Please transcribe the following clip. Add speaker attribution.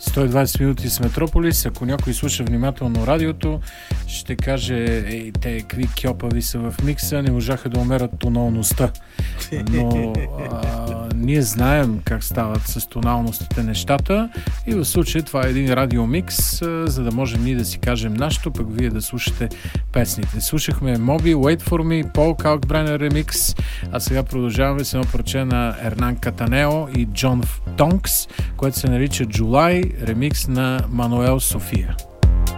Speaker 1: 120 минути с Метрополис. Ако някой слуша внимателно радиото, ще каже, те какви кьопави са в микса, не можаха да умерят тоналността. Но ние знаем как стават с тоналностите нещата и в случая това е един радиомикс, за да можем ние да си кажем нашето, пък вие да слушате песните. Слушахме Моби, Wait For Me, Пол Калкбренер ремикс, а сега продължаваме с едно парче на Ернан Катанео и Джон Тонкс, което се нарича July, ремикс на Мануел София.